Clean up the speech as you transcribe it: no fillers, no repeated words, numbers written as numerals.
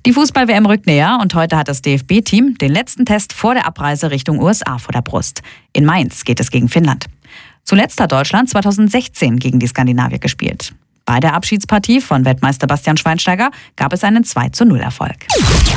Die Fußball-WM rückt näher und heute hat das DFB-Team den letzten Test vor der Abreise Richtung USA vor der Brust. In Mainz geht es gegen Finnland. Zuletzt hat Deutschland 2016 gegen die Skandinavier gespielt. Bei der Abschiedspartie von Weltmeister Bastian Schweinsteiger gab es einen 2:0 Erfolg.